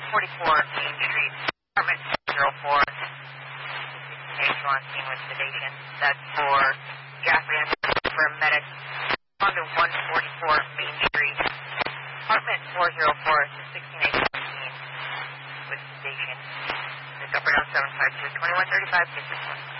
Main Street, apartment 04. 16 on scene with sedation. That's for Jeffrey and for medics. On to 144 Main Street, apartment 404, 16 on scene with sedation. It's up around 752, 2135, 56.